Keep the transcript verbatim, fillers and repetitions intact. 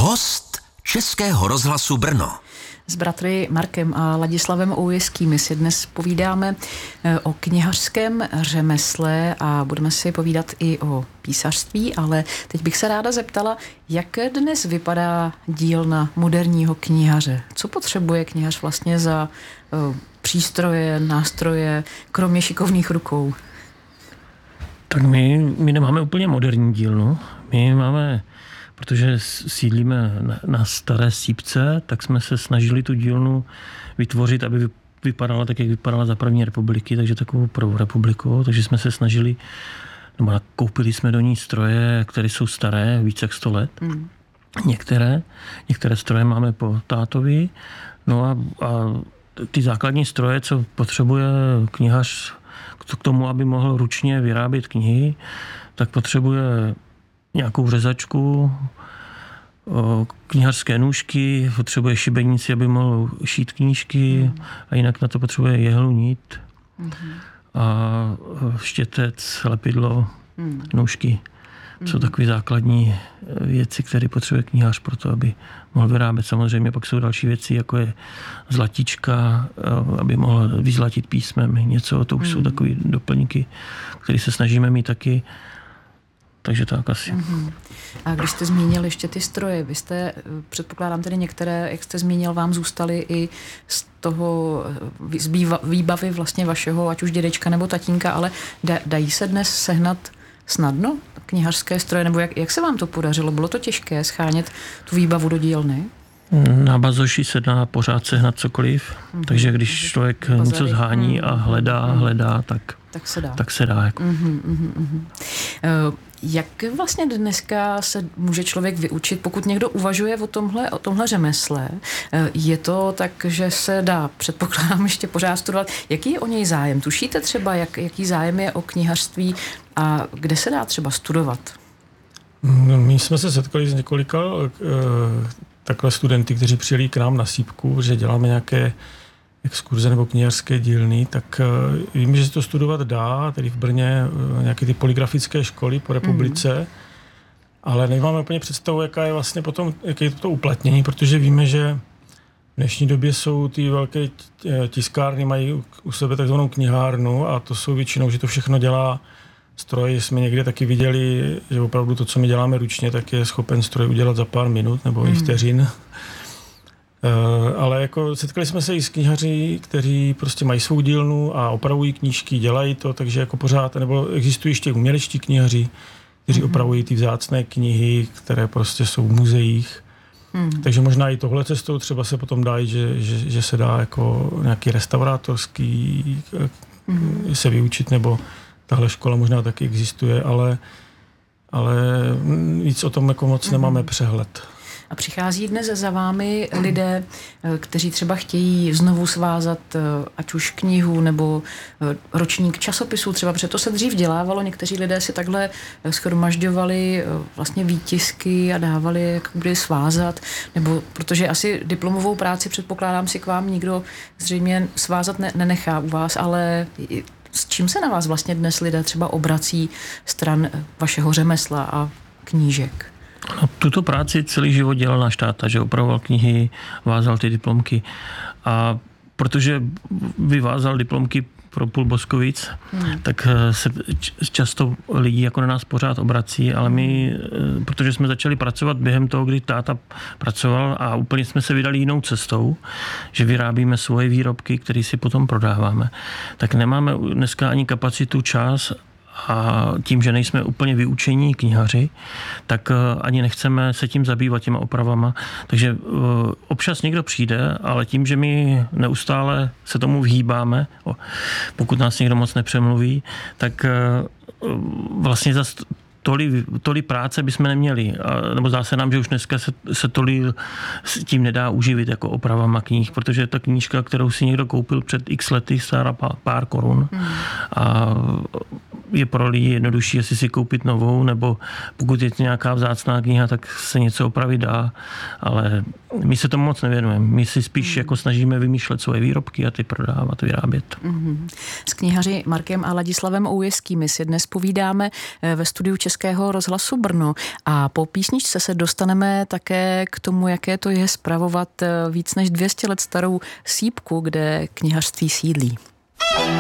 Host Českého rozhlasu Brno. S bratry Markem a Ladislavem Oujeskými si dnes povídáme o knihařském řemesle a budeme si povídat i o písařství, ale teď bych se ráda zeptala, jak dnes vypadá dílna moderního knihaře? Co potřebuje knihař vlastně za uh, přístroje, nástroje, kromě šikovných rukou? Tak my, my nemáme úplně moderní dílnu. My máme, protože sídlíme na, na staré sípce, tak jsme se snažili tu dílnu vytvořit, aby vypadala tak, jak vypadala za první republiky, takže takovou prvou republiku. Takže jsme se snažili, nebo koupili jsme do ní stroje, které jsou staré, více jak sto let. Mm. Některé, některé stroje máme po tátovi. No a, a ty základní stroje, co potřebuje knihař k tomu, aby mohl ručně vyrábět knihy, tak potřebuje nějakou řezačku, knihařské nůžky, potřebuje šibenici, aby mohl šít knížky mm. a jinak na to potřebuje jehlu, nit mm. a štětec, lepidlo, mm. nůžky. Mm. Jsou takové základní věci, které potřebuje knihař pro to, aby mohl vyrábět. Samozřejmě pak jsou další věci, jako je zlatička, aby mohl vyzlatit písmem něco. To už mm. jsou takové doplňky, které se snažíme mít taky. Takže tak asi. Mm-hmm. A když jste zmínil ještě ty stroje, vy jste, předpokládám tedy některé, jak jste zmínil, vám zůstaly i z toho z výbavy vlastně vašeho, ať už dědečka nebo tatínka, ale da, dají se dnes sehnat snadno knihařské stroje, nebo jak, jak se vám to podařilo? Bylo to těžké schánět tu výbavu do dílny? Na bazoši se dá pořád sehnat cokoliv, mm-hmm. takže když člověk Bazary. něco zhání a hledá, hledá, tak, tak se dá. Tak se dá jako. Mm-hmm, mm-hmm. Uh, jak vlastně dneska se může člověk vyučit, pokud někdo uvažuje o tomhle, o tomhle řemesle? Uh, je to tak, že se dá, předpokládám, ještě pořád studovat. Jaký je o něj zájem? Tušíte třeba, jak, jaký zájem je o knihařství a kde se dá třeba studovat? No, my jsme se setkali s několika uh, takhle studenty, kteří přijeli k nám na sípku, že děláme nějaké exkurze nebo knihařské dílny, tak uh, vím, že se to studovat dá, tedy v Brně uh, nějaké ty polygrafické školy po republice, mm. ale nemáme úplně představu, jaká je vlastně potom, jaké je to uplatnění, protože víme, že v dnešní době jsou ty velké tiskárny, mají u sebe takzvanou knihárnu a to jsou většinou, že to všechno dělá stroj. Jsme někde taky viděli, že opravdu to, co my děláme ručně, tak je schopen stroj udělat za pár minut nebo mm. i vteřin. Uh, ale jako setkali jsme se i s knihaři, kteří prostě mají svou dílnu a opravují knížky, dělají to, takže jako pořád, nebo existují ještě umělečtí knihaři, kteří mm. opravují ty vzácné knihy, které prostě jsou v muzeích. Mm. Takže možná i tohle cestou třeba se potom dá, že, že, že se dá jako nějaký restaurátorský mm. se vyučit, nebo tahle škola možná taky existuje, ale, ale víc o tom jako moc nemáme přehled. A přichází dnes za vámi lidé, kteří třeba chtějí znovu svázat ať už knihu nebo ročník časopisů, třeba protože to se dřív dělávalo, někteří lidé si takhle shromažďovali vlastně výtisky a dávali, jak bude svázat, nebo protože asi diplomovou práci, předpokládám, si k vám nikdo zřejmě svázat ne- nenechá u vás, ale s čím se na vás vlastně dnes lidé třeba obrací stran vašeho řemesla a knížek? No, tuto práci celý život dělal náš táta, že opravoval knihy, vázal ty diplomky. A protože vyvázal diplomky pro půl Boskovic, hmm. tak se často lidi jako na nás pořád obrací, ale my, protože jsme začali pracovat během toho, kdy táta pracoval a úplně jsme se vydali jinou cestou, že vyrábíme svoje výrobky, které si potom prodáváme, tak nemáme dneska ani kapacitu, čas a tím, že nejsme úplně vyučení knihaři, tak ani nechceme se tím zabývat těma opravama. Takže občas někdo přijde, ale tím, že my neustále se tomu vhýbáme, pokud nás někdo moc nepřemluví, tak vlastně zase tolik, tolik práce bychom neměli. A, nebo zdá se nám, že už dneska se, se tolik s tím nedá uživit jako opravama knih, protože ta knížka, kterou si někdo koupil před x lety, stála pár, pár korun mm. a je pro lidi jednodušší, jestli si koupit novou, nebo pokud je to nějaká vzácná kniha, tak se něco opravit dá, ale my se tomu moc nevěnujeme. My si spíš mm. jako snažíme vymýšlet svoje výrobky a ty prodávat, vyrábět. Mm. S knihaři Markem a Ladislavem Oujeskými si dnes povídáme ve studiu Českého Českého rozhlasu Brno a po písničce se dostaneme také k tomu, jaké to je spravovat víc než dvě stě let starou sýpku, kde knihařství sídlí.